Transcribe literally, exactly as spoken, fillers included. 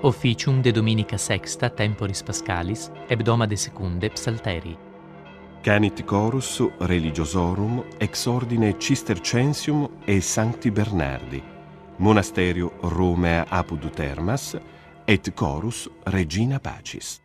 Officium de Dominica sexta temporis Pascalis, hebdoma de secunde psalteri. Canit chorus religiosorum ex ordine Cistercensium e Sancti Bernardi, monasterio Romea apud Termas, et chorus Regina Pacis.